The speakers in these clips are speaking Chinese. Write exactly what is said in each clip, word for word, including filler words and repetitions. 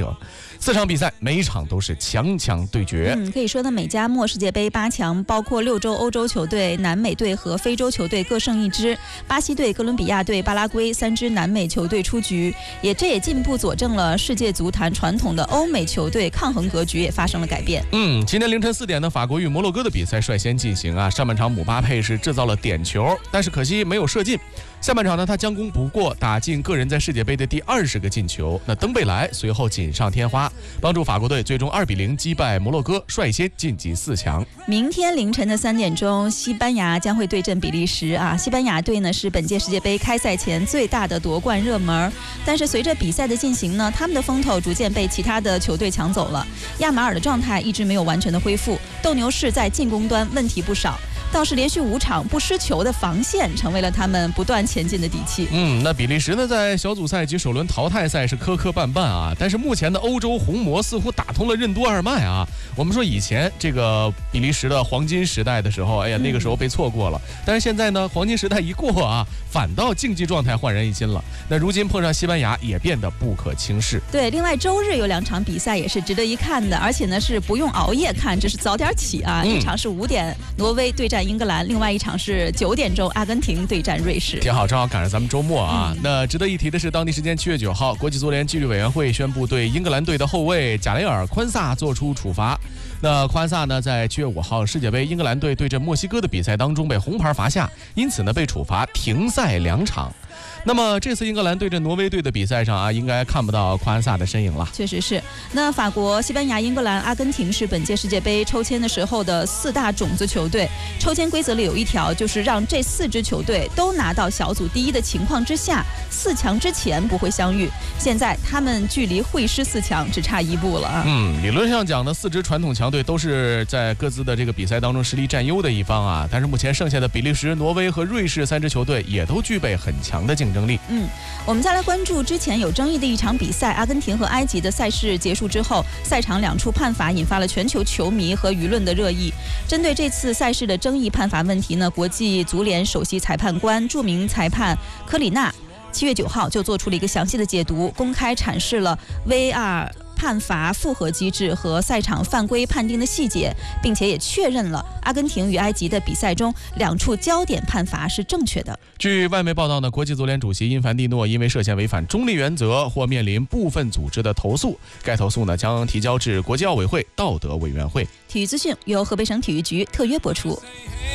者。四场比赛每一场都是强强对决。 嗯，可以说呢，美加墨世界杯八强包括六州欧洲球队、南美队和非洲球队各胜一支，巴西队、哥伦比亚队、巴拉圭三支南美球队出局，也这也进一步佐证了世界足坛传统的欧美球队抗衡格局也发生了改变。 嗯，今天凌晨四点呢，法国与摩洛哥的比赛率先进行啊。上半场姆巴佩是制造了点球，但是可惜没有射进。下半场呢，他将功补过，打进个人在世界杯的第二十个进球。那登贝莱随后锦上添花，帮助法国队最终二比零击败摩洛哥，率先晋级四强。 明天凌晨的三点钟，西班牙将会对阵比利时啊。西班牙队呢是本届世界杯开赛前最大的夺冠热门，但是随着比赛的进行呢，他们的风头逐渐被其他的球队抢走了。亚马尔的状态一直没有完全的恢复，斗牛士在进攻端问题不少。倒是连续五场不失球的防线成为了他们不断前进的底气。 嗯，那比利时呢，在小组赛及首轮淘汰赛是磕磕绊绊啊，但是目前的欧洲红魔似乎打通了任督二脉啊。我们说以前这个比利时的黄金时代的时候，哎呀，那个时候被错过了，但是现在呢，黄金时代一过啊，反倒竞技状态焕然一新了。那如今碰上西班牙，也变得不可轻视。 对，另外周日有两场比赛也是值得一看的，而且呢是不用熬夜看，只是早点起啊。嗯、一场是五点挪威对战英格兰，另外一场是九点钟阿根廷对战瑞士。 挺好，正好赶上咱们周末啊。嗯、那值得一提的是，当地时间七月九号，国际足联纪律委员会宣布对英格兰队的后卫贾雷尔·宽萨做出处罚。那宽萨呢，在七月五号世界杯英格兰队对阵墨西哥的比赛当中被红牌罚下，因此呢被处罚停赛两场。那么这次英格兰对阵挪威队的比赛上啊，应该看不到夸安萨的身影了。 确实是。那法国、西班牙、英格兰、阿根廷是本届世界杯抽签的时候的四大种子球队。抽签规则里有一条，就是让这四支球队都拿到小组第一的情况之下，四强之前不会相遇。现在他们距离会师四强只差一步了啊。 嗯，理论上讲呢，四支传统强队都是在各自的这个比赛当中实力占优的一方啊。但是目前剩下的比利时、挪威和瑞士三支球队也都具备很强的竞争力。 嗯，我们再来关注之前有争议的一场比赛，阿根廷和埃及的赛事结束之后，赛场两处判罚引发了全球球迷和舆论的热议。针对这次赛事的争议判罚问题呢，国际足联首席裁判官、著名裁判科里纳七月九号就做出了一个详细的解读，公开阐释了 V R判罚复核机制和赛场犯规判定的细节，并且也确认了阿根廷与埃及的比赛中两处焦点判罚是正确的。 据外媒报道呢，国际足联主席因凡蒂诺因为涉嫌违反中立原则，或面临部分组织的投诉，该投诉呢将提交至国际奥委会道德委员会。 体育资讯由河北省体育局特约播出。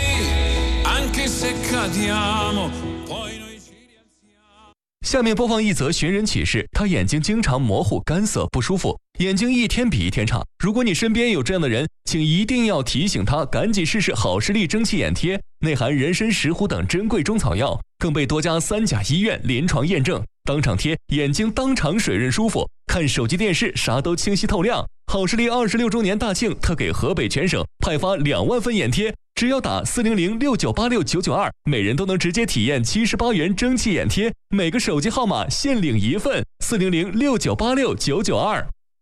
下面播放一则寻人启事，他眼睛经常模糊、干涩、不舒服，眼睛一天比一天差。如果你身边有这样的人，请一定要提醒他赶紧试试好视力蒸汽眼贴，内含人参、石斛等珍贵中草药，更被多家三甲医院临床验证，当场贴，眼睛当场水润舒服，看手机电视啥都清晰透亮。好视力二十六周年大庆特给河北全省派发两万份眼贴，只要打四零零六九八六九九二，每人都能直接体验七十八元蒸汽眼贴，每个手机号码限领一份，四零零六九八六九九二。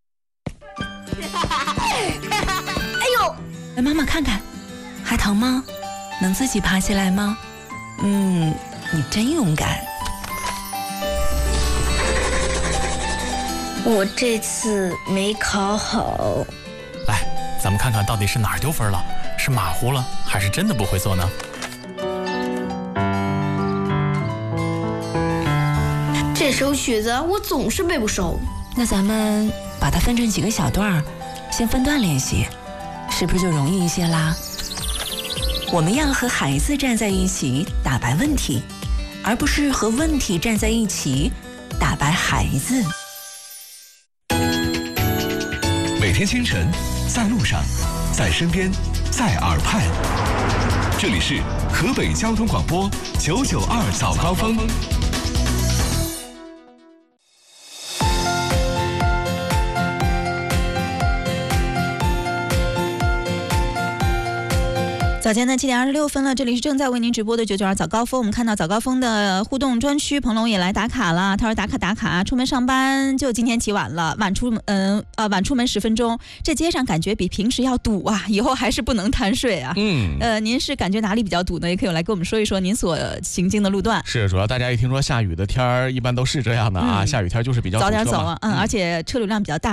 哎呦，来妈妈看看，还疼吗？能自己爬起来吗？嗯，你真勇敢。 我这次没考好。 来，咱们看看到底是哪儿丢分了，是马虎了，还是真的不会做呢？ 这首曲子我总是背不熟。 那咱们把它分成几个小段，先分段练习，是不是就容易一些啦？我们要和孩子站在一起打败问题，而不是和问题站在一起打败孩子。 每天清晨，在路上，在身边，在耳畔，这里是河北交通广播九九二早高峰。 早间的七点二十六分了，这里是正在为您直播的九九二早高峰。我们看到早高峰的互动专区，彭龙也来打卡了。他说打卡打卡，出门上班就今天起晚了，晚出嗯呃晚出门十分钟，这街上感觉比平时要堵啊，以后还是不能贪睡啊。嗯，呃，您是感觉哪里比较堵呢？也可以来跟我们说一说您所行经的路段。 是，主要大家一听说下雨的天儿，一般都是这样的啊，嗯、下雨天就是比较堵车嘛。 早点走啊，嗯，而且车流量比较大。